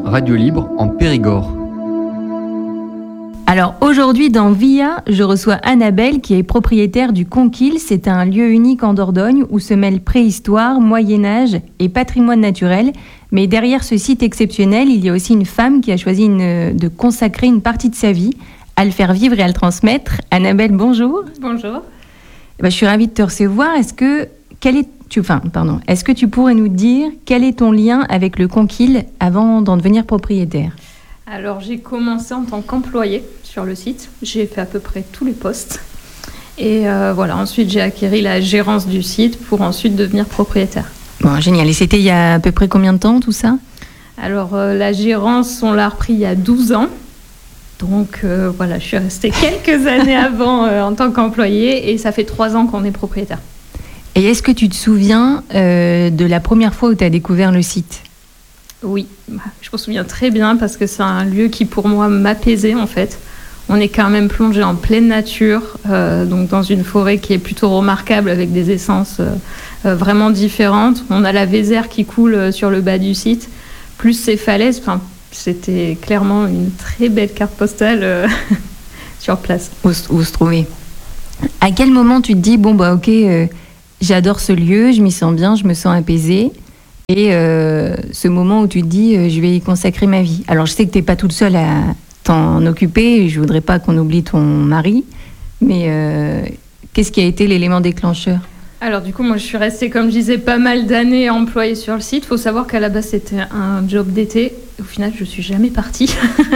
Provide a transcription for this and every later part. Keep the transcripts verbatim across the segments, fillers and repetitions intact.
radio libre en Périgord. Alors aujourd'hui dans Via, je reçois Annabelle qui est propriétaire du Conquil. C'est un lieu unique en Dordogne où se mêlent préhistoire, Moyen-Âge et patrimoine naturel. Mais derrière ce site exceptionnel, il y a aussi une femme qui a choisi une, de consacrer une partie de sa vie à le faire vivre et à le transmettre. Annabelle, bonjour. Bonjour. Eh ben, je suis ravie de te recevoir. Est-ce que, quel est, tu, enfin, pardon, est-ce que tu pourrais nous dire quel est ton lien avec le Conquil avant d'en devenir propriétaire ? Alors j'ai commencé en tant qu'employée sur le site. J'ai fait à peu près tous les postes. Et euh, voilà, ensuite j'ai acquis la gérance du site pour ensuite devenir propriétaire. Bon, génial. Et c'était il y a à peu près combien de temps tout ça ? Alors euh, la gérance, on l'a repris il y a douze ans. Donc euh, voilà, je suis restée quelques années avant euh, en tant qu'employée et ça fait trois ans qu'on est propriétaire. Et est-ce que tu te souviens euh, de la première fois où tu as découvert le site ? Oui, je me souviens très bien parce que c'est un lieu qui pour moi m'apaisait en fait. On est quand même plongé en pleine nature, euh, donc dans une forêt qui est plutôt remarquable avec des essences euh, euh, vraiment différentes. On a la Vézère qui coule sur le bas du site, plus ces falaises. Enfin, c'était clairement une très belle carte postale euh, sur place. Où, où se trouver. À quel moment tu te dis, bon bah ok, euh, j'adore ce lieu, je m'y sens bien, je me sens apaisée. Et euh, ce moment où tu te dis, euh, je vais y consacrer ma vie. Alors, je sais que tu n'es pas toute seule à t'en occuper. Je ne voudrais pas qu'on oublie ton mari. Mais euh, qu'est-ce qui a été l'élément déclencheur ? Alors, du coup, moi, je suis restée, comme je disais, pas mal d'années employée sur le site. Il faut savoir qu'à la base, c'était un job d'été. Au final, je ne suis jamais partie.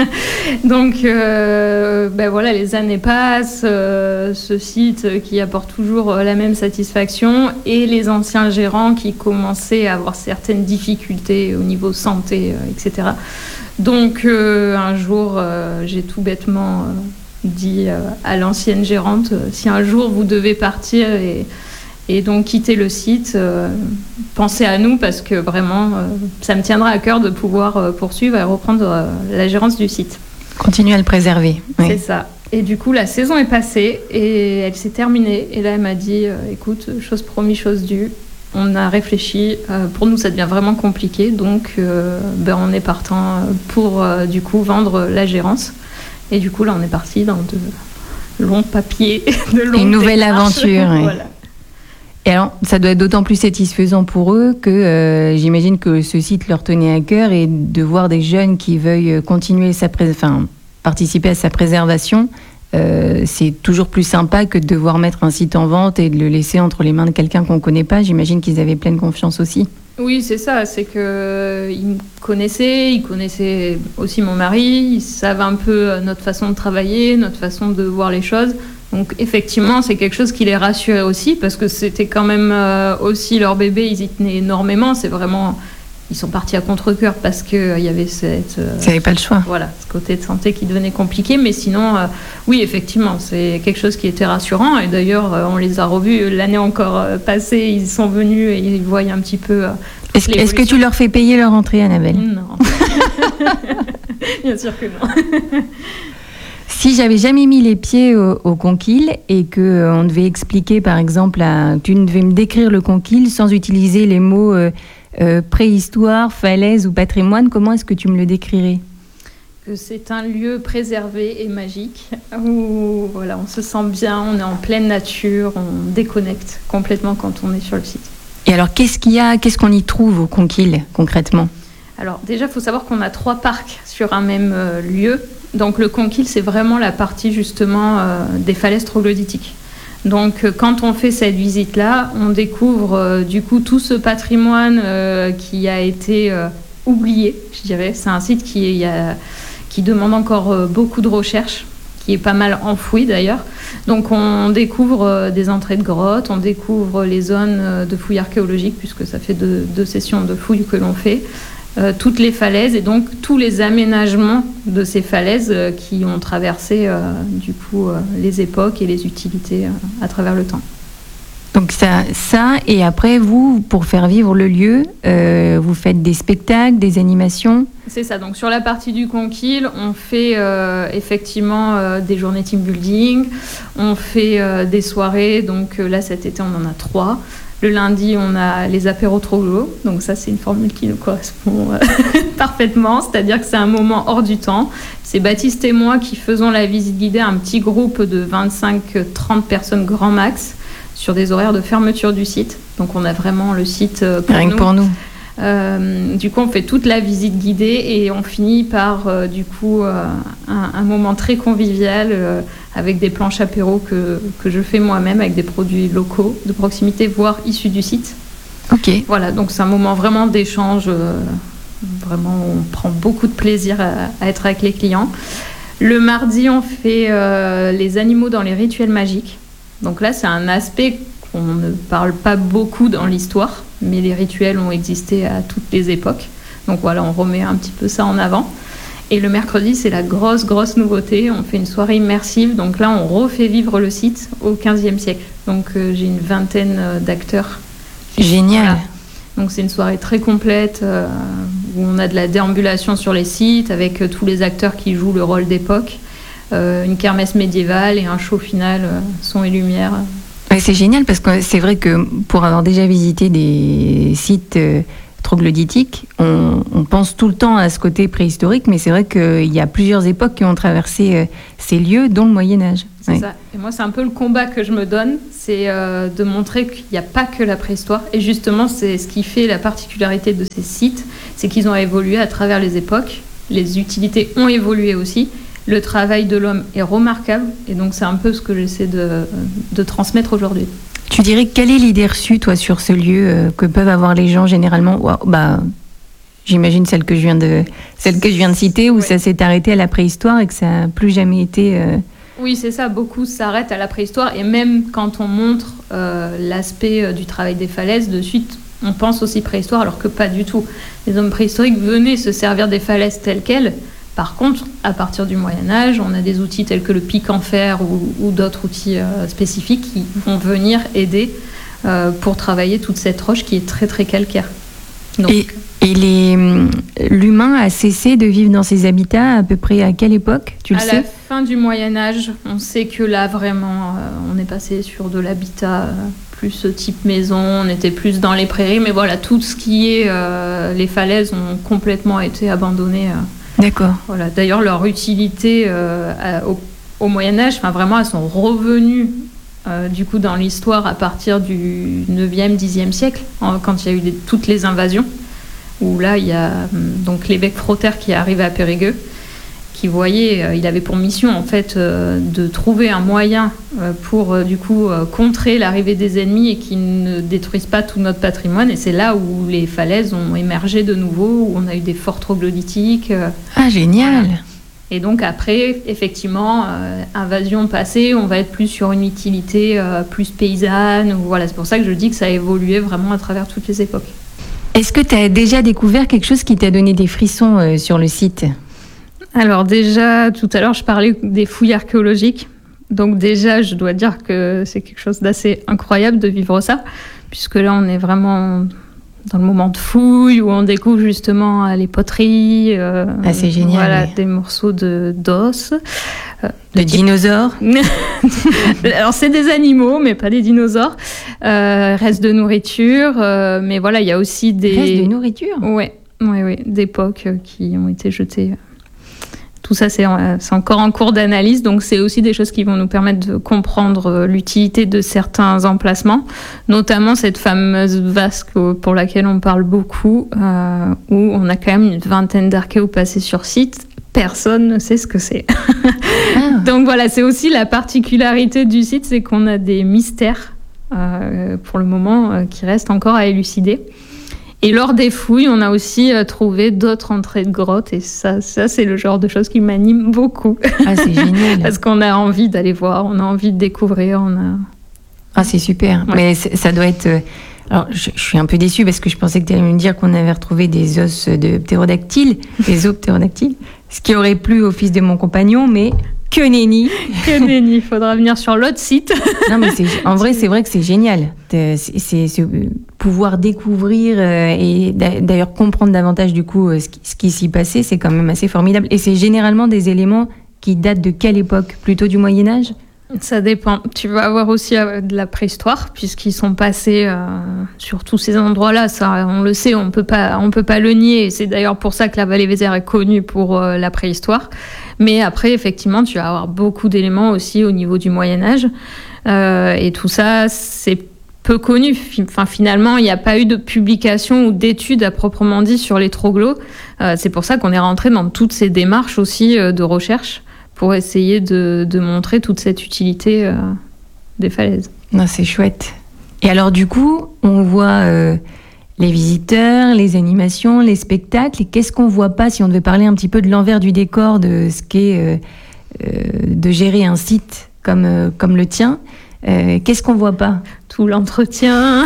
Donc, euh, ben voilà, les années passent. Euh, ce site qui apporte toujours la même satisfaction et les anciens gérants qui commençaient à avoir certaines difficultés au niveau santé, euh, et cetera. Donc, euh, un jour, euh, j'ai tout bêtement euh, dit euh, à l'ancienne gérante, euh, si un jour vous devez partir et... Et donc quitter le site, euh, pensez à nous parce que vraiment, euh, ça me tiendra à cœur de pouvoir euh, poursuivre et reprendre euh, la gérance du site. Continuer à le préserver. Oui. C'est ça. Et du coup, la saison est passée et elle s'est terminée. Et là, elle m'a dit, euh, écoute, chose promise, chose due. On a réfléchi. Euh, pour nous, ça devient vraiment compliqué. Donc, euh, ben, on est partant pour, euh, du coup, vendre la gérance. Et du coup, là, on est parti dans de longs papiers, de longues Une nouvelle démarches. aventure. Oui. Voilà. Et alors, ça doit être d'autant plus satisfaisant pour eux que euh, j'imagine que ce site leur tenait à cœur et de voir des jeunes qui veuillent continuer sa pré- enfin, participer à sa préservation, euh, c'est toujours plus sympa que de devoir mettre un site en vente et de le laisser entre les mains de quelqu'un qu'on ne connaît pas. J'imagine qu'ils avaient pleine confiance aussi. Oui, c'est ça, c'est qu'ils me connaissaient, ils connaissaient aussi mon mari, ils savent un peu notre façon de travailler, notre façon de voir les choses. Donc effectivement, c'est quelque chose qui les rassurait aussi parce que c'était quand même euh, aussi leur bébé, ils y tenaient énormément. C'est vraiment, ils sont partis à contre-cœur parce qu'il euh, y avait cette, euh, Ils n'avaient pas le choix. Voilà, ce côté de santé qui devenait compliqué. Mais sinon, euh, oui, effectivement, c'est quelque chose qui était rassurant. Et d'ailleurs, euh, on les a revus l'année encore euh, passée. Ils sont venus et ils voient un petit peu. Euh, est-ce, que, est-ce que tu leur fais payer leur entrée, Annabelle ? Non. Bien sûr que non. Si j'avais jamais mis les pieds au, au Conquil et que euh, on devait expliquer, par exemple, à, tu devais me décrire le Conquil sans utiliser les mots euh, euh, préhistoire, falaise ou patrimoine, comment est-ce que tu me le décrirais ? Que c'est un lieu préservé et magique où voilà, on se sent bien, on est en pleine nature, on déconnecte complètement quand on est sur le site. Et alors, qu'est-ce qu'il y a, qu'est-ce qu'on y trouve au Conquil concrètement ? Alors déjà, il faut savoir qu'on a trois parcs sur un même euh, lieu. Donc le Conquil, c'est vraiment la partie justement euh, des falaises troglodytiques. Donc euh, quand on fait cette visite-là, on découvre euh, du coup tout ce patrimoine euh, qui a été euh, oublié, je dirais. C'est un site qui, y a, qui demande encore euh, beaucoup de recherche, qui est pas mal enfoui d'ailleurs. Donc on découvre euh, des entrées de grottes, on découvre les zones euh, de fouilles archéologiques, puisque ça fait deux, deux sessions de fouilles que l'on fait. Euh, toutes les falaises et donc tous les aménagements de ces falaises euh, qui ont traversé euh, du coup euh, les époques et les utilités euh, à travers le temps. Donc ça, ça, et après vous, pour faire vivre le lieu, euh, vous faites des spectacles, des animations ? C'est ça, donc sur la partie du Conquil, on fait euh, effectivement euh, des journées team building, on fait euh, des soirées, donc euh, là cet été on en a trois. Le lundi, on a les apéros troglo. Donc ça, c'est une formule qui nous correspond euh, parfaitement. C'est-à-dire que c'est un moment hors du temps. C'est Baptiste et moi qui faisons la visite guidée à un petit groupe de vingt-cinq à trente personnes grand max sur des horaires de fermeture du site. Donc on a vraiment le site euh, pour Rien nous. que pour nous. Euh, du coup, on fait toute la visite guidée et on finit par euh, du coup euh, un, un moment très convivial euh, avec des planches apéro que, que je fais moi-même avec des produits locaux de proximité, voire issus du site. Ok. Voilà, donc c'est un moment vraiment d'échange. Euh, vraiment, on prend beaucoup de plaisir à, à être avec les clients. Le mardi, on fait euh, les animaux dans les rituels magiques. Donc là, c'est un aspect qu'on ne parle pas beaucoup dans l'histoire, mais les rituels ont existé à toutes les époques. Donc voilà, on remet un petit peu ça en avant. Et le mercredi, c'est la grosse, grosse nouveauté. On fait une soirée immersive. Donc là, on refait vivre le site au quinzième siècle. Donc euh, j'ai une vingtaine euh, d'acteurs. Génial. Voilà. Donc c'est une soirée très complète euh, où on a de la déambulation sur les sites avec euh, tous les acteurs qui jouent le rôle d'époque. Euh, une kermesse médiévale et un show final, euh, son et lumière. Ouais, c'est génial parce que c'est vrai que pour avoir déjà visité des sites euh, troglodytiques, on, on pense tout le temps à ce côté préhistorique, mais c'est vrai qu'il y a plusieurs époques qui ont traversé euh, ces lieux, dont le Moyen-Âge. C'est Ouais. ça. Et moi, c'est un peu le combat que je me donne, c'est euh, de montrer qu'il n'y a pas que la préhistoire. Et justement, c'est ce qui fait la particularité de ces sites, c'est qu'ils ont évolué à travers les époques. Les utilités ont évolué aussi. Le travail de l'homme est remarquable. Et donc, c'est un peu ce que j'essaie de, de transmettre aujourd'hui. Tu dirais quelle est l'idée reçue, toi, sur ce lieu euh, que peuvent avoir les gens généralement? Wow, bah, j'imagine celle que je viens de, celle que je viens de citer, où Ouais. ça s'est arrêté à la préhistoire et que ça n'a plus jamais été... euh, Oui, c'est ça. Beaucoup s'arrêtent à la préhistoire. Et même quand on montre euh, l'aspect euh, du travail des falaises, de suite, on pense aussi préhistoire, alors que pas du tout. Les hommes préhistoriques venaient se servir des falaises telles quelles. Par contre, à partir du Moyen-Âge, on a des outils tels que le pic en fer ou, ou d'autres outils euh, spécifiques qui vont venir aider euh, pour travailler toute cette roche qui est très, très calcaire. Donc, Et, et les, hum, l'humain a cessé de vivre dans ces habitats à peu près à quelle époque? Tu le à sais? la fin du Moyen-Âge, on sait que là, vraiment, euh, on est passé sur de l'habitat euh, plus type maison, on était plus dans les prairies, mais voilà, tout ce qui est... Euh, les falaises ont complètement été abandonnées. Euh, D'accord. voilà. D'ailleurs, leur utilité euh, à- au, au Moyen-Âge, enfin, vraiment, elles sont revenues euh, du coup, dans l'histoire à partir du neuvième, dixième siècle, en- quand il y a eu des- toutes les invasions, où là, il y a hum, donc l'évêque Frotter qui est arrivé à Périgueux, qui voyait, euh, il avait pour mission en fait euh, de trouver un moyen euh, pour euh, du coup euh, contrer l'arrivée des ennemis et qu'ils ne détruisent pas tout notre patrimoine. Et c'est là où les falaises ont émergé de nouveau, où on a eu des forts troglodytiques. euh, Ah, génial. et donc après, effectivement, euh, invasion passée, on va être plus sur une utilité euh, plus paysanne. Ou, voilà, c'est pour ça que je dis que ça a évolué vraiment à travers toutes les époques. Est-ce que tu as déjà découvert quelque chose qui t'a donné des frissons euh, sur le site? Alors déjà, tout à l'heure, je parlais des fouilles archéologiques. Donc déjà, je dois dire que c'est quelque chose d'assez incroyable de vivre ça, puisque là, on est vraiment dans le moment de fouille, où on découvre justement les poteries. Euh, Ah, c'est génial, Voilà, oui. des morceaux de, d'os. euh, De dinosaures? Alors, c'est des animaux, mais pas des dinosaures. Euh, reste de nourriture. euh, mais voilà, il y a aussi des... Reste de nourriture? Ouais, ouais, ouais, d'époques euh, qui ont été jetées. Tout ça, c'est, euh, c'est encore en cours d'analyse, donc c'est aussi des choses qui vont nous permettre de comprendre euh, l'utilité de certains emplacements, notamment cette fameuse vasque euh, pour laquelle on parle beaucoup, euh, où on a quand même une vingtaine d'archéos passés sur site. Personne ne sait ce que c'est. Ah. Donc voilà, c'est aussi la particularité du site, c'est qu'on a des mystères, euh, pour le moment, euh, qui restent encore à élucider. Et lors des fouilles, on a aussi euh, trouvé d'autres entrées de grottes. Et ça, ça c'est le genre de choses qui m'anime beaucoup. Ah, c'est génial. Parce qu'on a envie d'aller voir, on a envie de découvrir. On a... Ah, c'est super. Ouais. Mais c'est- ça doit être... euh, Alors, je, je suis un peu déçue parce que je pensais que tu allais me dire qu'on avait retrouvé des os de ptérodactyles, des os ptérodactyles, ce qui aurait plu au fils de mon compagnon, mais que nenni. Que nenni, il faudra venir sur l'autre site. Non, mais c'est, en vrai, c'est vrai que c'est génial. C'est, c'est, c'est pouvoir découvrir euh, et d'a- d'ailleurs comprendre davantage du coup euh, ce qui, ce qui s'y passait, c'est quand même assez formidable. Et c'est généralement des éléments qui datent de quelle époque? Plutôt du Moyen-Âge? Ça dépend. Tu vas avoir aussi euh, de la préhistoire, puisqu'ils sont passés euh, sur tous ces endroits-là. Ça, on le sait, on peut pas, on peut pas le nier. Et c'est d'ailleurs pour ça que la vallée Vézère est connue pour euh, la préhistoire. Mais après, effectivement, tu vas avoir beaucoup d'éléments aussi au niveau du Moyen-Âge. Euh, et tout ça, c'est peu connu. Enfin, finalement, il n'y a pas eu de publication ou d'études à proprement dit sur les troglodytes. Euh, c'est pour ça qu'on est rentré dans toutes ces démarches aussi euh, de recherche, pour essayer de, de montrer toute cette utilité euh, des falaises. Non, c'est chouette. Et alors du coup, on voit euh, les visiteurs, les animations, les spectacles. Et qu'est-ce qu'on voit pas, si on devait parler un petit peu de l'envers du décor de ce qu'est euh, euh, de gérer un site comme, euh, comme le tien, euh, qu'est-ce qu'on voit pas ? Tout l'entretien,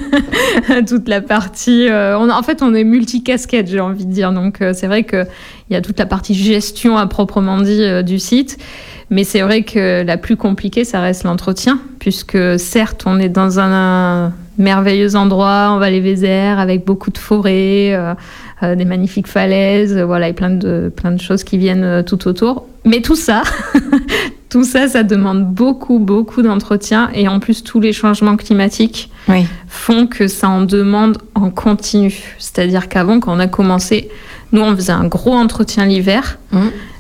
toute la partie... Euh, on a, en fait, on est multicasquette, j'ai envie de dire. Donc, euh, c'est vrai qu'il y a toute la partie gestion à proprement dit euh, du site. Mais c'est vrai que la plus compliquée, ça reste l'entretien. Puisque, certes, on est dans un, un merveilleux endroit, en vallée Vézère, avec beaucoup de forêts, euh, euh, des magnifiques falaises, euh, voilà, et plein de, plein de choses qui viennent euh, tout autour. Mais tout ça... Tout ça, ça demande beaucoup, beaucoup d'entretien. Et en plus, tous les changements climatiques oui. font que ça en demande en continu. C'est-à-dire qu'avant, quand on a commencé, nous, on faisait un gros entretien l'hiver. Mmh.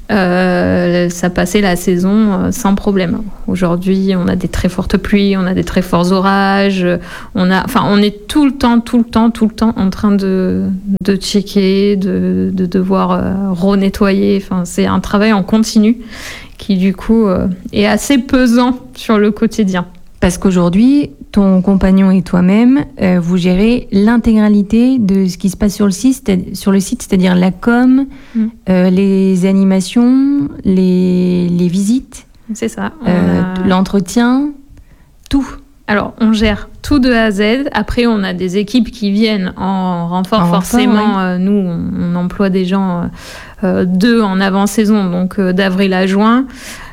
Euh, ça passait la saison sans problème. Aujourd'hui, on a des très fortes pluies, on a des très forts orages. On a, enfin, on est tout le temps, tout le temps, tout le temps en train de, de checker, de, de devoir euh, renettoyer. Enfin, c'est un travail en continu qui du coup euh, est assez pesant sur le quotidien. Parce qu'aujourd'hui, ton compagnon et toi-même, euh, vous gérez l'intégralité de ce qui se passe sur le site, sur le site, c'est-à-dire la com, mmh. euh, les animations, les, les visites. C'est ça. Euh, a... L'entretien, tout. Alors, on gère tout de A à Z. Après, on a des équipes qui viennent en renfort, en forcément. Renfort, oui. euh, nous, on, on emploie des gens, euh, deux en avant-saison, donc euh, d'avril à juin.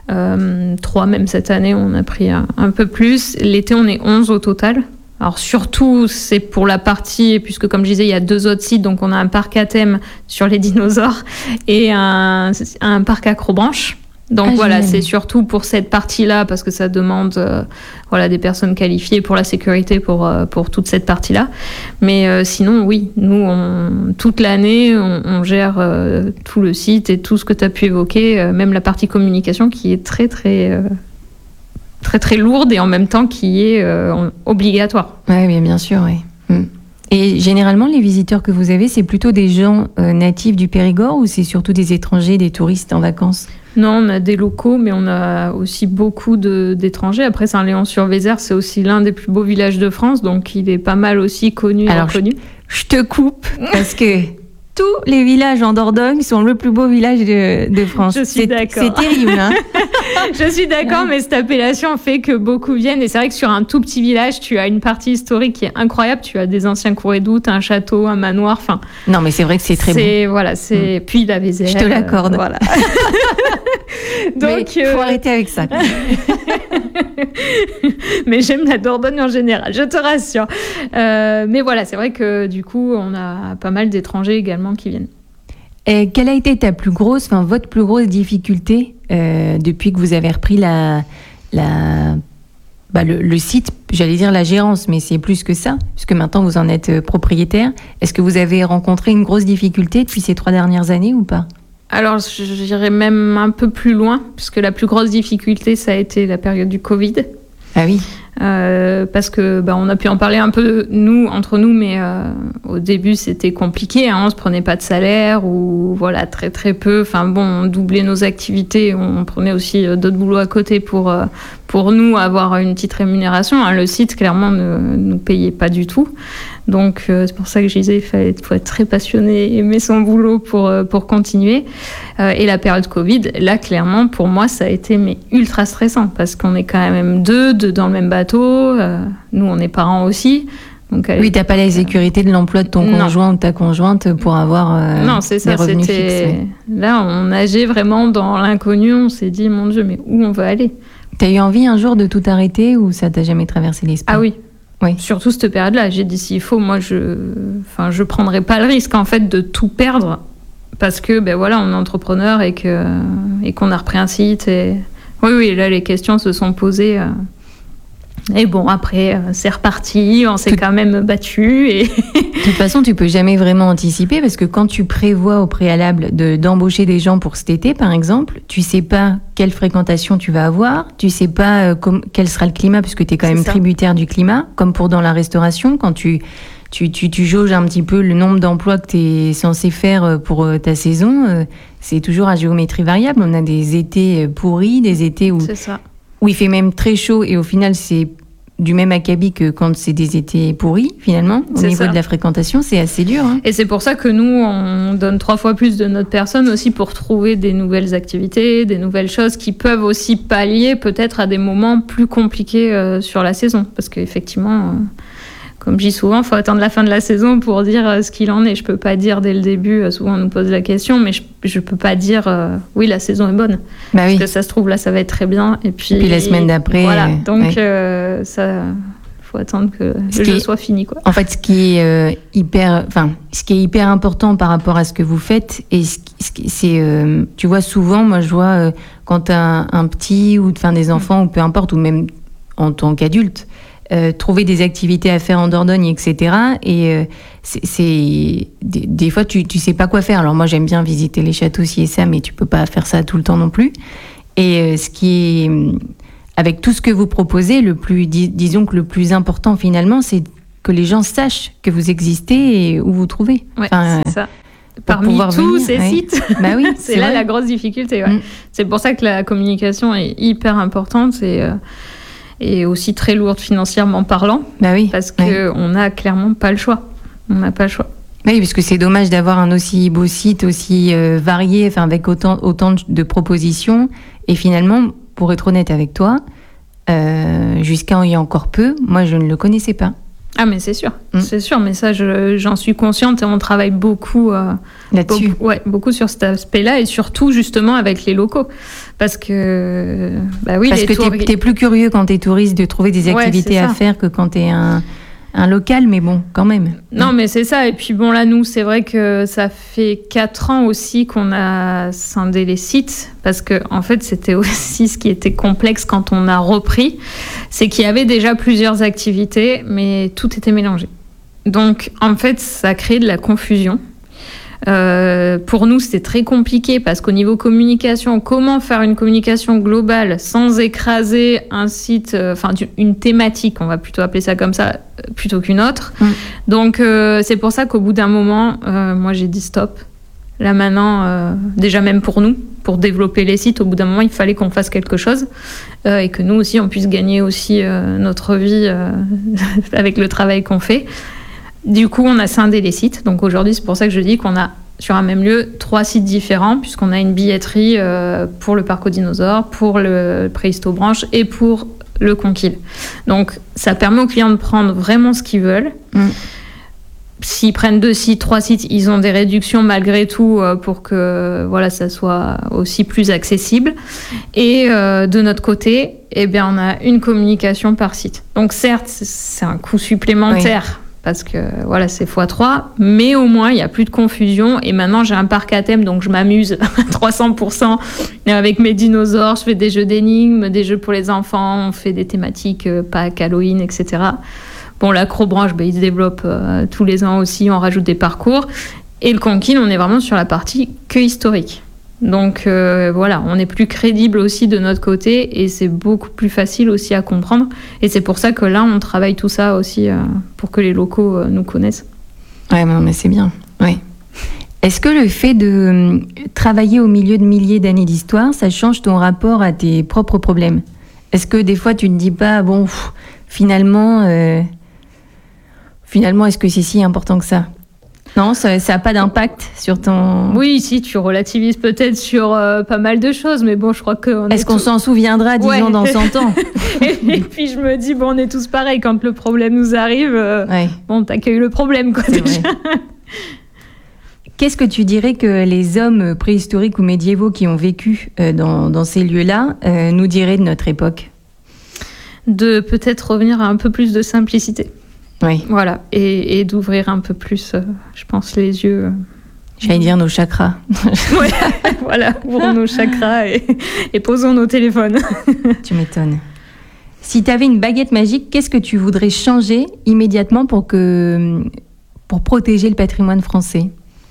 Euh, trois même cette année, on a pris un, un peu plus. L'été, on est onze au total. Alors, surtout, c'est pour la partie, puisque comme je disais, il y a deux autres sites. Donc, on a un parc à thème sur les dinosaures et un, un parc acrobranche. Donc ah, voilà, génial. C'est surtout pour cette partie-là, parce que ça demande euh, voilà, des personnes qualifiées pour la sécurité, pour, euh, pour toute cette partie-là. Mais euh, sinon, oui, nous, on, toute l'année, on, on gère euh, tout le site et tout ce que tu as pu évoquer, euh, même la partie communication qui est très, très, euh, très, très lourde et en même temps qui est euh, obligatoire. Oui, bien, bien sûr, oui. Mm. Et généralement, les visiteurs que vous avez, c'est plutôt des gens euh, natifs du Périgord ou c'est surtout des étrangers, des touristes en vacances ? Non, on a des locaux, mais on a aussi beaucoup de, d'étrangers. Après, Saint-Léon-sur-Vézère, c'est aussi l'un des plus beaux villages de France, donc il est pas mal aussi connu et Alors, reconnu. Je, je te coupe, parce que tous les villages en Dordogne sont le plus beau village de, de France. Je suis c'est, d'accord. C'est terrible, hein. Je suis d'accord, mais cette appellation fait que beaucoup viennent. Et c'est vrai que sur un tout petit village, tu as une partie historique qui est incroyable. Tu as des anciens cours-et-doutes, un château, un manoir. Enfin, non, mais c'est vrai que c'est très c'est, beau. Voilà, c'est... Mm. Puis la Vézère. Je te l'accorde. Euh, voilà. Donc, il euh... faut arrêter avec ça. Mais j'aime la Dordogne en général, je te rassure. Euh, mais voilà, c'est vrai que du coup, on a pas mal d'étrangers également qui viennent. Et quelle a été ta plus grosse, enfin votre plus grosse difficulté euh, depuis que vous avez repris la, la, bah le, le site, j'allais dire la gérance, mais c'est plus que ça, puisque maintenant vous en êtes propriétaire. Est-ce que vous avez rencontré une grosse difficulté depuis ces trois dernières années ou pas ? Alors, j'irais même un peu plus loin, puisque la plus grosse difficulté, ça a été la période du Covid. Ah oui. Euh, parce que bah, on a pu en parler un peu nous entre nous, mais euh, au début c'était compliqué, hein, on se prenait pas de salaire ou voilà très très peu. Enfin bon, on doublait nos activités, on prenait aussi euh, d'autres boulots à côté pour euh, pour nous avoir une petite rémunération. Hein. Le site clairement ne nous payait pas du tout, donc euh, c'est pour ça que je disais il fallait faut être très passionné, aimer son boulot pour euh, pour continuer. Euh, et la période Covid, là clairement pour moi ça a été mais ultra stressant parce qu'on est quand même deux, deux dans le même bateau. Euh, nous, on est parents aussi. Donc, oui, t'as pas la sécurité de l'emploi de ton non. conjoint ou de ta conjointe pour avoir euh, non, c'est ça, des revenus c'était... fixes. Oui. Là, on nageait vraiment dans l'inconnu. On s'est dit, mon Dieu, mais où on va aller ? T'as eu envie un jour de tout arrêter ou ça t'a jamais traversé l'esprit ? Ah oui. Oui. Surtout cette période-là. J'ai dit, s'il faut, moi, je enfin, je prendrai pas le risque, en fait, de tout perdre parce que, ben voilà, on est entrepreneur et, que... et qu'on a repris un site et... Oui, oui, là, les questions se sont posées. Euh... Et bon, après, euh, c'est reparti, on s'est Tout... quand même battu. Et... de toute façon, tu peux jamais vraiment anticiper parce que quand tu prévois au préalable de, d'embaucher des gens pour cet été, par exemple, tu sais pas quelle fréquentation tu vas avoir, tu sais pas euh, com- quel sera le climat puisque tu es quand c'est même ça. Tributaire du climat, comme pour dans la restauration, quand tu, tu, tu, tu jauges un petit peu le nombre d'emplois que tu es censé faire pour euh, ta saison. Euh, c'est toujours à géométrie variable. On a des étés pourris, des étés où... C'est ça. Où il fait même très chaud et au final c'est du même acabit que quand c'est des étés pourris finalement au c'est niveau ça. De la fréquentation, c'est assez dur hein. Et c'est pour ça que nous on donne trois fois plus de notre personne aussi pour trouver des nouvelles activités, des nouvelles choses qui peuvent aussi pallier peut-être à des moments plus compliqués euh, sur la saison parce qu'effectivement euh, comme je dis souvent, il faut attendre la fin de la saison pour dire euh, ce qu'il en est. Je peux pas dire dès le début, euh, souvent on nous pose la question, mais je, je peux pas dire euh, oui, la saison est bonne. Bah oui. Parce que ça se trouve, là, ça va être très bien. Et puis, et puis la semaine d'après. Voilà, euh, donc ouais. euh, ça, faut attendre que ce le jeu est, soit fini, quoi. En fait, ce qui est euh, hyper, enfin, ce qui est hyper important par rapport à ce que vous faites, et ce, ce qui, c'est, euh, tu vois, souvent, moi, je vois euh, quand t'as un, un petit ou enfin des enfants ou peu importe, ou même en tant qu'adulte. Euh, trouver des activités à faire en Dordogne, et cetera. Et euh, c'est, c'est des, des fois tu tu sais pas quoi faire. Alors moi j'aime bien visiter les châteaux ci et ça, mais tu peux pas faire ça tout le temps non plus. Et euh, ce qui est avec tout ce que vous proposez, le plus dis, disons que le plus important finalement, c'est que les gens sachent que vous existez et où vous trouvez. Ouais, enfin, c'est ça. Parmi tous venir, ces ouais. sites, bah oui, c'est, c'est là vrai. La grosse difficulté. Ouais. Mm. C'est pour ça que la communication est hyper importante. C'est euh, et aussi très lourde financièrement parlant, bah oui, parce qu'on ouais. n'a clairement pas le choix. On n'a pas le choix. Oui, parce que c'est dommage d'avoir un aussi beau site, aussi euh, varié, enfin avec autant, autant de propositions. Et finalement, pour être honnête avec toi, euh, jusqu'à il y a encore peu, moi je ne le connaissais pas. Ah mais c'est sûr, mmh. c'est sûr, mais ça je, j'en suis consciente et on travaille beaucoup euh, là-dessus. Beaucoup, ouais, beaucoup sur cet aspect-là et surtout justement avec les locaux, parce que bah oui, parce les que tour... t'es, t'es plus curieux quand t'es touriste de trouver des activités ouais, à faire que quand t'es un un local, mais bon, quand même. Non, mais c'est ça. Et puis bon, là, nous, c'est vrai que ça fait quatre ans aussi qu'on a scindé les sites, parce que en fait, c'était aussi ce qui était complexe quand on a repris, c'est qu'il y avait déjà plusieurs activités, mais tout était mélangé. Donc, en fait, ça crée de la confusion. Euh, pour nous, c'était très compliqué parce qu'au niveau communication, comment faire une communication globale sans écraser un site, euh, enfin une thématique, on va plutôt appeler ça comme ça, euh, plutôt qu'une autre. Mmh. Donc euh, c'est pour ça qu'au bout d'un moment, euh, moi j'ai dit stop. Là maintenant, euh, déjà même pour nous, pour développer les sites, au bout d'un moment, il fallait qu'on fasse quelque chose euh, et que nous aussi, on puisse gagner aussi euh, notre vie euh, avec le travail qu'on fait. Du coup, on a scindé les sites. Donc aujourd'hui, c'est pour ça que je dis qu'on a sur un même lieu trois sites différents, puisqu'on a une billetterie euh, pour le parc aux dinosaures, pour le Préhisto-Branche et pour le Conquille. Donc ça permet aux clients de prendre vraiment ce qu'ils veulent. Mmh. S'ils prennent deux sites, trois sites, ils ont des réductions malgré tout euh, pour que voilà, ça soit aussi plus accessible. Et euh, de notre côté, eh bien, on a une communication par site. Donc certes, c'est un coût supplémentaire. Oui. Parce que voilà, c'est fois trois, mais au moins il n'y a plus de confusion. Et maintenant j'ai un parc à thème, donc je m'amuse à trois cents pour cent avec mes dinosaures. Je fais des jeux d'énigmes, des jeux pour les enfants, on fait des thématiques euh, Pâques, Halloween, et cetera. Bon, l'Acrobranche, bah, il se développe euh, tous les ans aussi, on rajoute des parcours. Et le Conquille, on est vraiment sur la partie que historique. Donc euh, voilà, on est plus crédible aussi de notre côté et c'est beaucoup plus facile aussi à comprendre. Et c'est pour ça que là, on travaille tout ça aussi euh, pour que les locaux euh, nous connaissent. Ouais, mais c'est bien. Ouais. Est-ce que le fait de euh, travailler au milieu de milliers d'années d'histoire, ça change ton rapport à tes propres problèmes ? Est-ce que des fois, tu ne te dis pas, bon, pff, finalement, euh, finalement, est-ce que c'est si important que ça ? Non, ça n'a pas d'impact sur ton... Oui, si, tu relativises peut-être sur euh, pas mal de choses, mais bon, je crois que... Est-ce est qu'on tout... s'en souviendra, disons, ouais. dans cent ans ? Et puis je me dis, bon, on est tous pareils, quand le problème nous arrive, euh, ouais. bon, t'accueilles le problème, quoi, c'est déjà. Vrai. Qu'est-ce que tu dirais que les hommes préhistoriques ou médiévaux qui ont vécu euh, dans, dans ces lieux-là euh, nous diraient de notre époque ? De peut-être revenir à un peu plus de simplicité. Oui. Voilà, et, et d'ouvrir un peu plus, euh, je pense, les yeux euh, J'allais dire nos chakras. Ouais, voilà, ouvrons nos chakras et, et posons nos téléphones. Tu m'étonnes. Si tu avais une baguette magique, qu'est-ce que tu voudrais changer immédiatement pour, que, pour protéger le patrimoine français ?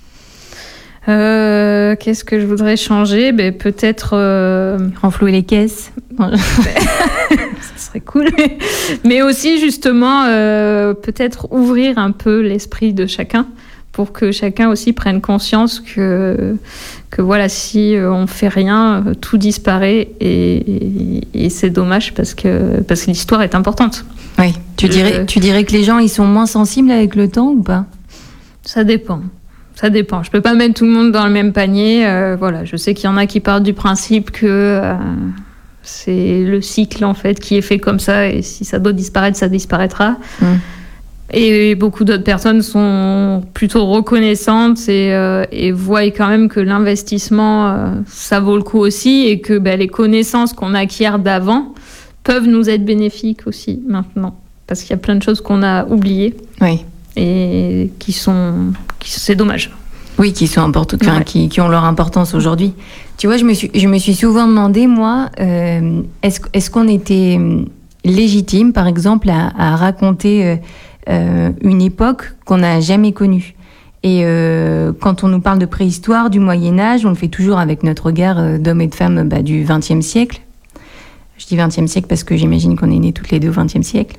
Euh, qu'est-ce que je voudrais changer ? Ben, peut-être... Euh... renflouer les caisses. Ça serait cool. Mais aussi, justement, euh, peut-être ouvrir un peu l'esprit de chacun pour que chacun aussi prenne conscience que, que voilà, si on fait rien, tout disparaît et, et, et c'est dommage parce que, parce que l'histoire est importante. Oui. Tu dirais, euh, tu dirais que les gens ils sont moins sensibles avec le temps ou pas ? Ça dépend. Ça dépend. Je peux pas mettre tout le monde dans le même panier. Euh, voilà, je sais qu'il y en a qui partent du principe que euh, c'est le cycle en fait qui est fait comme ça et si ça doit disparaître, ça disparaîtra. Mmh. Et beaucoup d'autres personnes sont plutôt reconnaissantes et, euh, et voient quand même que l'investissement, euh, ça vaut le coup aussi et que bah, les connaissances qu'on acquiert d'avant peuvent nous être bénéfiques aussi maintenant. Parce qu'il y a plein de choses qu'on a oubliées oui. et qui sont, qui, c'est dommage. Oui, qui sont importantes, ouais. qui, qui ont leur importance aujourd'hui. Tu vois, je me suis, je me suis souvent demandé, moi, euh, est-ce, est-ce qu'on était légitime, par exemple, à, à raconter... Euh, Euh, une époque qu'on n'a jamais connue. Et euh, quand on nous parle de préhistoire, du Moyen-Âge, on le fait toujours avec notre regard euh, d'hommes et de femmes bah, du vingtième siècle. Je dis vingtième siècle parce que j'imagine qu'on est nés toutes les deux au vingtième siècle.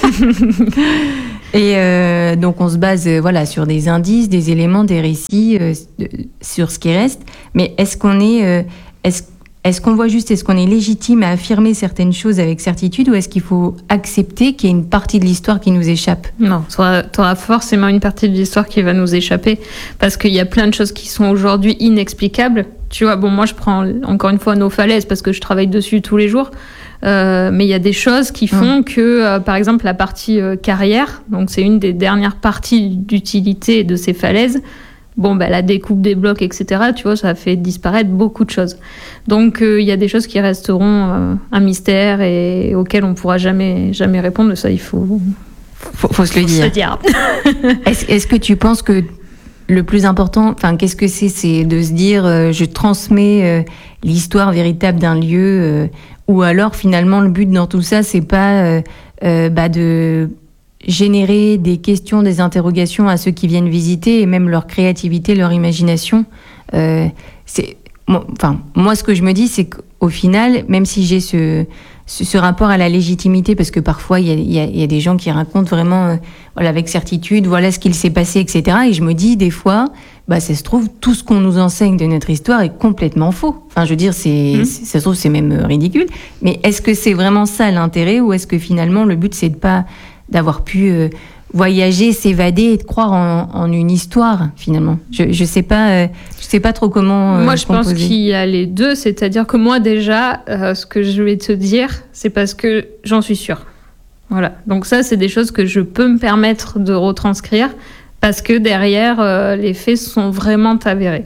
Et euh, donc on se base euh, voilà, sur des indices, des éléments, des récits, euh, sur ce qui reste. Mais est-ce qu'on est... Euh, est-ce Est-ce qu'on voit juste, est-ce qu'on est légitime à affirmer certaines choses avec certitude ou est-ce qu'il faut accepter qu'il y ait une partie de l'histoire qui nous échappe ? Non, tu auras forcément une partie de l'histoire qui va nous échapper parce qu'il y a plein de choses qui sont aujourd'hui inexplicables. Tu vois, bon, moi je prends encore une fois nos falaises parce que je travaille dessus tous les jours. Euh, mais il y a des choses qui font mmh. que, euh, par exemple, la partie euh, carrière, donc c'est une des dernières parties d'utilité de ces falaises. Bon, bah, la découpe des blocs, et cetera, tu vois, ça fait disparaître beaucoup de choses. Donc, il euh, y a des choses qui resteront euh, un mystère et auxquelles on ne pourra jamais, jamais répondre. Ça, il faut, faut, faut se le dire. Se dire. est-ce, est-ce que tu penses que le plus important, enfin, qu'est-ce que c'est ? C'est de se dire, euh, je transmets euh, l'histoire véritable d'un lieu, euh, ou alors, finalement, le but dans tout ça, c'est pas euh, euh, bah, de... générer des questions, des interrogations à ceux qui viennent visiter et même leur créativité, leur imagination. Euh, c'est, moi, enfin, moi, ce que je me dis, c'est qu'au final, même si j'ai ce, ce, ce rapport à la légitimité, parce que parfois, il y a, y a, y a des gens qui racontent vraiment euh, voilà, avec certitude, voilà ce qu'il s'est passé, et cetera. Et je me dis, des fois, bah, ça se trouve, tout ce qu'on nous enseigne de notre histoire est complètement faux. Enfin, je veux dire, c'est, mmh. c'est, ça se trouve, c'est même ridicule. Mais est-ce que c'est vraiment ça l'intérêt ou est-ce que finalement, le but, c'est de pas... d'avoir pu euh, voyager, s'évader et de croire en, en une histoire finalement. Je je sais pas, euh, je sais pas trop comment. Euh, moi, je composer. pense qu'il y a les deux, c'est-à-dire que moi déjà, euh, ce que je vais te dire, c'est parce que j'en suis sûre. Voilà. Donc ça, c'est des choses que je peux me permettre de retranscrire parce que derrière, euh, les faits sont vraiment avérés.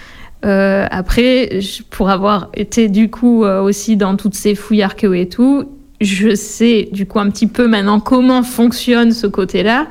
Euh, après, pour avoir été du coup euh, aussi dans toutes ces fouilles archéo et tout. Je sais du coup un petit peu maintenant comment fonctionne ce côté-là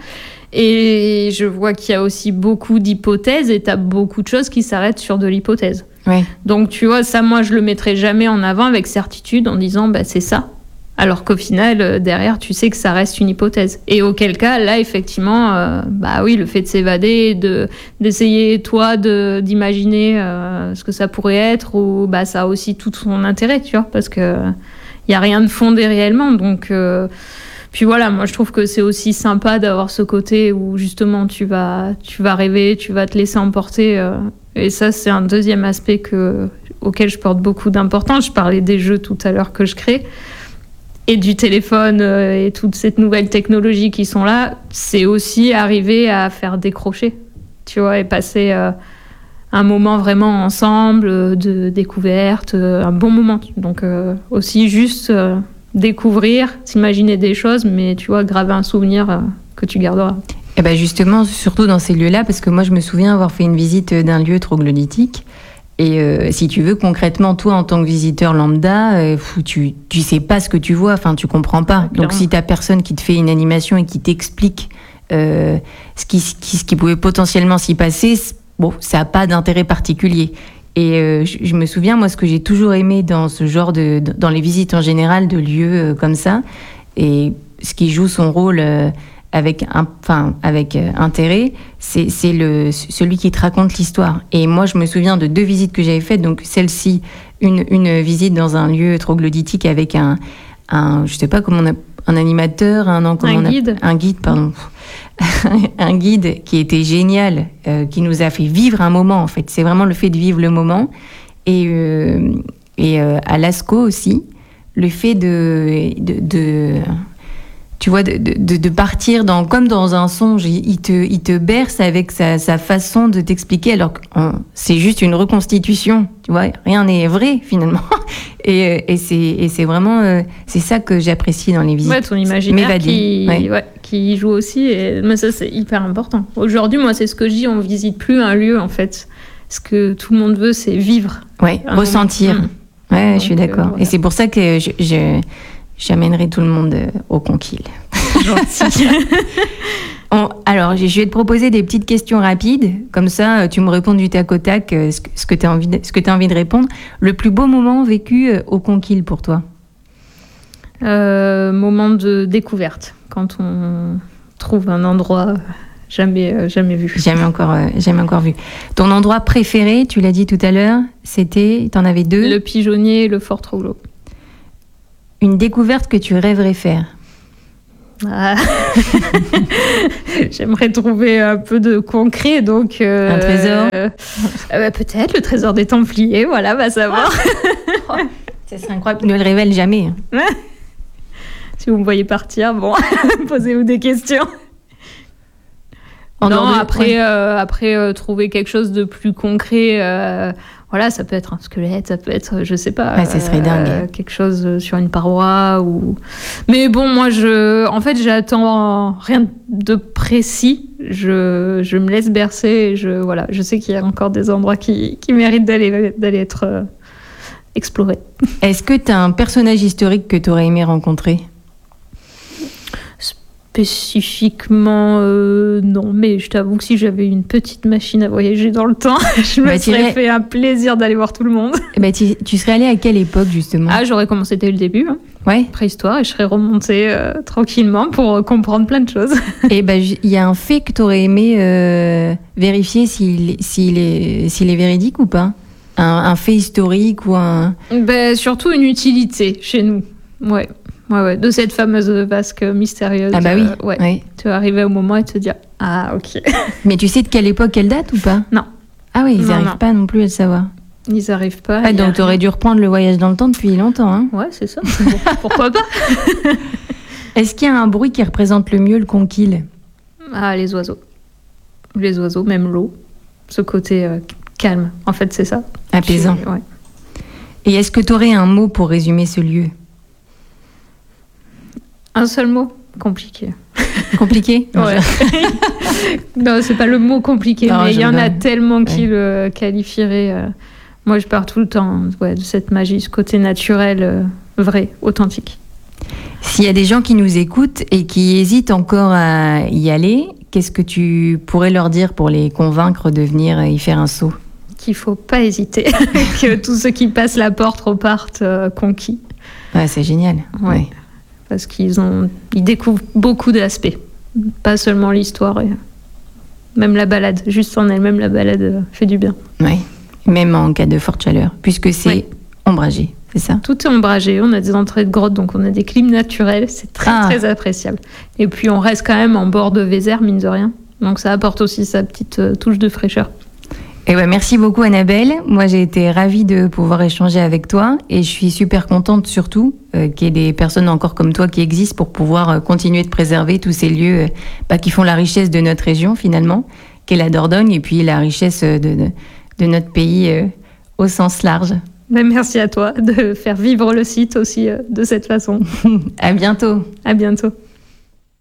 et je vois qu'il y a aussi beaucoup d'hypothèses et tu as beaucoup de choses qui s'arrêtent sur de l'hypothèse. Ouais. Donc tu vois, ça moi je le mettrai jamais en avant avec certitude en disant bah, c'est ça. Alors qu'au final, derrière, tu sais que ça reste une hypothèse. Et auquel cas, là, effectivement, euh, bah oui, le fait de s'évader, de, d'essayer, toi, de, d'imaginer euh, ce que ça pourrait être, ou bah, ça a aussi tout son intérêt, tu vois, parce que il n'y a rien de fondé réellement. Donc, euh, puis voilà, moi, je trouve que c'est aussi sympa d'avoir ce côté où, justement, tu vas, tu vas rêver, tu vas te laisser emporter. Euh, et ça, c'est un deuxième aspect que, auquel je porte beaucoup d'importance. Je parlais des jeux tout à l'heure que je crée. Et du téléphone euh, et toute cette nouvelle technologie qui sont là, c'est aussi arriver à faire décrocher, tu vois, et passer euh, un moment vraiment ensemble de découverte, euh, un bon moment. Donc euh, aussi juste euh, découvrir, s'imaginer des choses, mais tu vois, graver un souvenir euh, que tu garderas. Et ben justement, surtout dans ces lieux-là, parce que moi je me souviens avoir fait une visite d'un lieu troglodytique. Et euh, si tu veux, concrètement, toi, en tant que visiteur lambda, euh, tu tu sais pas ce que tu vois, enfin, tu comprends pas. Ouais, donc, si t'as personne qui te fait une animation et qui t'explique euh, ce qui ce qui, ce qui pouvait potentiellement s'y passer, bon, ça n'a pas d'intérêt particulier. Et euh, je, je me souviens, moi, ce que j'ai toujours aimé dans ce genre de, dans les visites en général de lieux euh, comme ça, et ce qui joue son rôle euh, avec, un, enfin, avec euh, intérêt, c'est, c'est le, celui qui te raconte l'histoire. Et moi, je me souviens de deux visites que j'avais faites, donc celle-ci, une, une visite dans un lieu troglodytique avec un, un je sais pas comment on a, un animateur, un, non, comment un on a, guide, un guide, pardon. un guide qui était génial, euh, qui nous a fait vivre un moment, en fait. C'est vraiment le fait de vivre le moment. Et, euh, et euh, à Lascaux aussi, le fait de, de, de tu vois, de, de, de partir dans, comme dans un songe. Il te, il te berce avec sa, sa façon de t'expliquer, alors que hein, c'est juste une reconstitution, tu vois, rien n'est vrai, finalement. Et, et, c'est, et c'est vraiment, euh, c'est ça que j'apprécie dans les visites. Ouais, ton imaginaire M'évader. qui, Ouais. ouais, qui joue aussi, et mais ça, c'est hyper important. Aujourd'hui, moi, c'est ce que je dis, on visite plus un lieu, en fait. Ce que tout le monde veut, c'est vivre. Ouais, Un ressentir. moment. Ouais, Donc, je suis d'accord. euh, voilà. Et c'est pour ça que je, je, j'amènerai tout le monde euh, au Conquille. Gentil. On- alors, je je vais te proposer des petites questions rapides. Comme ça, euh, tu me réponds du tac au tac euh, ce que, ce que tu as envie, de- ce que t'as envie de répondre. Le plus beau moment vécu euh, au Conquille pour toi? Euh, moment de découverte, quand on trouve un endroit jamais, euh, jamais vu. Jamais encore, euh, jamais encore vu. Ton endroit préféré, tu l'as dit tout à l'heure, c'était, t'en avais deux. Le pigeonnier et le Fort Troglo. Une découverte que tu rêverais faire. Ah. J'aimerais trouver un peu de concret, donc... euh, Un trésor euh, bah, peut-être, le trésor des Templiers, voilà, va savoir. Ça serait incroyable. Ne le révèle jamais. Si vous me voyez partir, bon, posez-vous des questions. En non, dehors de- après, ouais. euh, après euh, trouver quelque chose de plus concret, euh, voilà, ça peut être un squelette, ça peut être, je sais pas, Ouais, ça serait dingue. quelque chose sur une paroi ou. Mais bon, moi, je, en fait, j'attends rien de précis. Je, je me laisse bercer. Et je, voilà, je sais qu'il y a encore des endroits qui, qui méritent d'aller, d'aller être euh, explorés. Est-ce que tu as un personnage historique que tu aurais aimé rencontrer? Spécifiquement, euh, non, mais je t'avoue que si j'avais une petite machine à voyager dans le temps, je me Bah, serais t'irais- fait un plaisir d'aller voir tout le monde. Eh ben, tu, tu serais allé à quelle époque, justement? Ah, j'aurais commencé dès le début, hein, Ouais. préhistoire, et je serais remontée euh, tranquillement pour euh, comprendre plein de choses. Et ben, j- il y a un fait que tu aurais aimé euh, vérifier s'il, s'il, est, s'il est véridique ou pas? Un, un fait historique ou un... Ben, surtout une utilité chez nous. Ouais. Ouais, ouais, de cette fameuse vasque mystérieuse. Ah bah oui. euh, ouais. Ouais. Tu vas arriver au moment et te dire ah, ok. Mais tu sais de quelle époque elle date ou pas? Non. Ah oui, ils Non, n'arrivent non. pas non plus à le savoir. Ils arrivent pas. Ah, il y a donc tu aurais rien. dû reprendre le voyage dans le temps depuis longtemps. Hein. Ouais, c'est ça. Pourquoi pas? Est-ce qu'il y a un bruit qui représente le mieux le Conquille? Ah, les oiseaux. Les oiseaux, même l'eau. Ce côté euh, calme. En fait, c'est ça. Apaisant. Je- ouais. Et est-ce que tu aurais un mot pour résumer ce lieu? Un seul mot. Compliqué. Compliqué? Non, Ouais. Non, c'est pas le mot compliqué, Non, mais il y en a j'aime bien. tellement qui Ouais. le qualifieraient. euh, Moi, je pars tout le temps ouais, de cette magie, ce côté naturel, euh, vrai, authentique. S'il y a des gens qui nous écoutent et qui hésitent encore à y aller, qu'est-ce que tu pourrais leur dire pour les convaincre de venir y faire un saut? Qu'il faut pas hésiter, que tous ceux qui passent la porte repartent euh, conquis, Ouais, c'est génial. Ouais. parce qu'ils ont, ils découvrent beaucoup d'aspects, pas seulement l'histoire, et même la balade, juste en elle-même, la balade euh, fait du bien. Ouais. Même en cas de forte chaleur, puisque c'est Ouais. ombragé, c'est ça? Tout est ombragé, on a des entrées de grottes, donc on a des clims naturels, c'est très Ah. très appréciable. Et puis on reste quand même en bord de Vézère, mine de rien, donc ça apporte aussi sa petite euh, touche de fraîcheur. Eh ben, merci beaucoup Annabelle. Moi j'ai été ravie de pouvoir échanger avec toi et je suis super contente surtout euh, qu'il y ait des personnes encore comme toi qui existent pour pouvoir euh, continuer de préserver tous ces lieux euh, bah, qui font la richesse de notre région finalement, qu'est la Dordogne et puis la richesse euh, de, de, de notre pays euh, au sens large. Ben, merci à toi de faire vivre le site aussi euh, de cette façon. À bientôt. À bientôt.